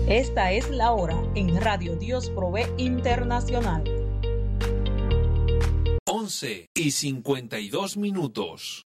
Esta es la hora en Radio Dios Provee Internacional. 11:52.